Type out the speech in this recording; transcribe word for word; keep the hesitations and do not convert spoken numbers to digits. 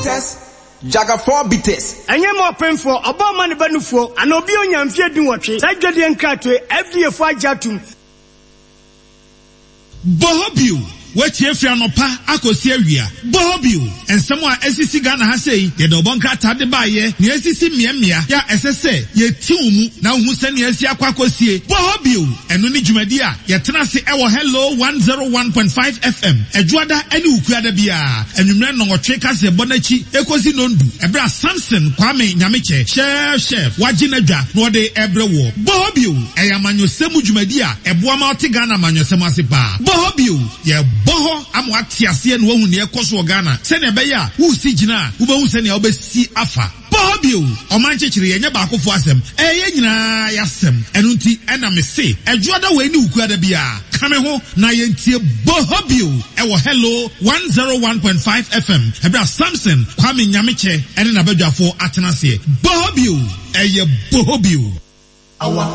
Test Jaga four bitters. And you more painful about money benefit and Obion and Fiat Duwatch. Sajadian Catway, F D F Y Jatum. Bohobiu. What if you are not pa akosia Bohobiu and someone S C C Ghana has say ye do bonka tade ba ye ni S C C miamia ya S S A ye tiumu na hu se ni asia kwakosie Bohobiu eno ni dwumadi a ye tena se ewo hello one oh one point five F M ejuada eni ukuada bia enwumre no ngotwe kase bonachi ekosi nondu ebra Samson Kwame Nyameche chef chef waginadwa no de ebrewo Bohobiu eyamanyo semu dwumadi a eboa ma ote Ghana manyo semu asepa Bohobiu ye boho amu atiase no hu ne ekoso Ghana se ne be ya wu si gina wo be hu se ne obesi afa Bohobiu oman chechire ye nya ba akofo asem eye nyina yasem enu nti ena me se ejuada we ni ukuada bia kame ho na ye ntie Bohobiu ewo hello one oh one point five F M ebra Samson Kwame Nyameche ene na badwafo atenase Bohobiu eye Bohobiu awa